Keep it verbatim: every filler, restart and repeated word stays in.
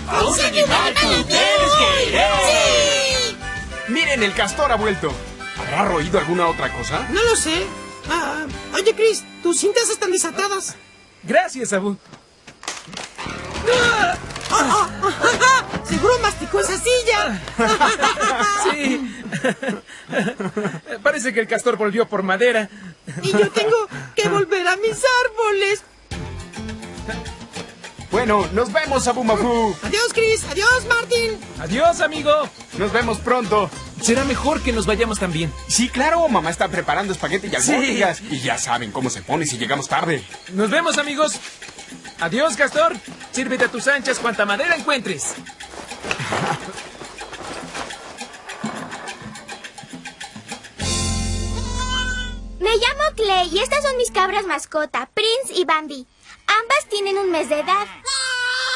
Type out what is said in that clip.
¡A un animal tú tienes que ir! ¡Sí! Miren, el castor ha vuelto. ¿Habrá roído alguna otra cosa? No lo sé. Ah, oye, Chris, tus cintas están desatadas. Gracias, Abu. ¡Ah! ¡Ah! ¡Ah! ¡Ah! ¡Seguro masticó esa silla! Sí. Parece que el castor volvió por madera. Y yo tengo que volver a mis árboles. Bueno, nos vemos, Abu Mafu. Adiós, Chris. Adiós, Martin. Adiós, amigo. Nos vemos pronto. Será mejor que nos vayamos también. Sí, claro, mamá está preparando espagueti y Sí. albóndigas. Y ya saben cómo se pone si llegamos tarde. Nos vemos, amigos. Adiós, castor. Sírvete a tus anchas cuanta madera encuentres. Me llamo Clay y estas son mis cabras mascota, Prince y Bambi. Ambas tienen un mes de edad.